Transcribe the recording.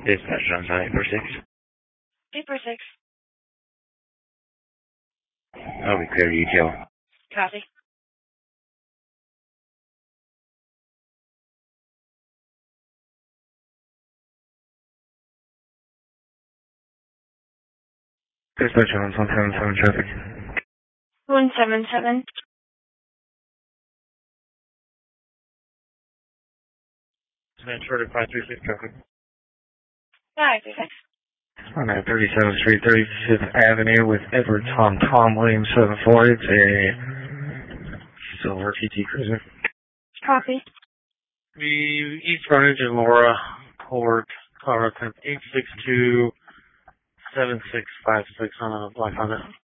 Dispatch on 946. 846. I'll be clear detail. Copy. Dispatch on 177 traffic. 177. Dispatch order 536 traffic. 536. On 37th Street, 35th Avenue with Edward Tom Williams 74. It's a silver TT Cruiser. Copy. The east frontage of Laura Court, Colorado 8627656 on a black Honda.